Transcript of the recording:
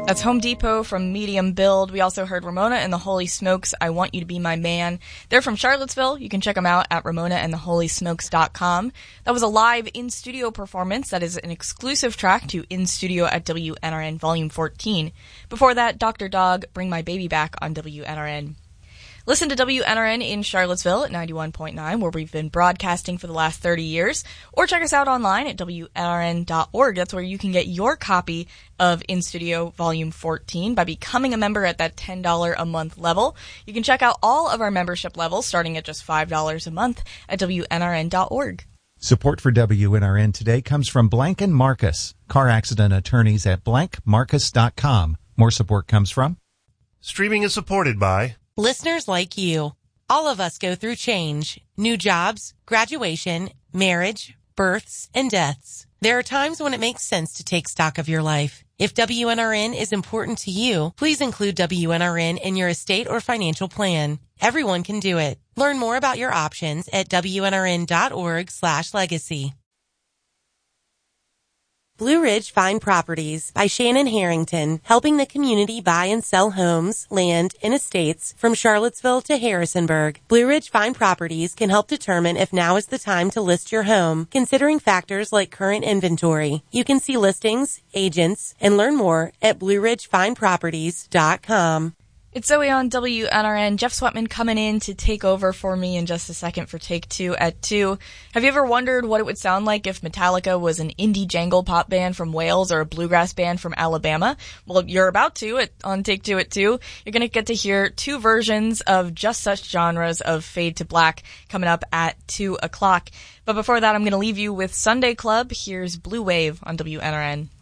That's Home Depot from Medium Build. We also heard Ramona and the Holy Smokes, I Want You to Be My Man. They're from Charlottesville. You can check them out at ramonaandtheholysmokes.com. That was a live in-studio performance. That is an exclusive track to In Studio at WNRN Volume 14. Before that, Dr. Dog, Bring My Baby Back on WNRN. Listen to WNRN in Charlottesville at 91.9, where we've been broadcasting for the last 30 years, or check us out online at WNRN.org. That's where you can get your copy of In Studio Volume 14 by becoming a member at that $10 a month level. You can check out all of our membership levels starting at just $5 a month at WNRN.org. Support for WNRN today comes from Blank & Marcus, car accident attorneys at blankmarcus.com. More support comes from... Streaming is supported by... listeners like you. All of us go through change, new jobs, graduation, marriage, births, and deaths. There are times when it makes sense to take stock of your life. If WNRN is important to you, please include WNRN in your estate or financial plan. Everyone can do it. Learn more about your options at WNRN.org/legacy. Blue Ridge Fine Properties by Shannon Harrington, helping the community buy and sell homes, land, and estates from Charlottesville to Harrisonburg. Blue Ridge Fine Properties can help determine if now is the time to list your home, considering factors like current inventory. You can see listings, agents, and learn more at BlueRidgeFineProperties.com. It's Zoe on WNRN. Jeff Sweatman coming in to take over for me in just a second for Take Two at 2. Have you ever wondered what it would sound like if Metallica was an indie jangle pop band from Wales or a bluegrass band from Alabama? Well, you're about to on Take Two at 2. You're going to get to hear two versions of just such genres of Fade to Black coming up at 2 o'clock. But before that, I'm going to leave you with Sunday Club. Here's Blue Wave on WNRN.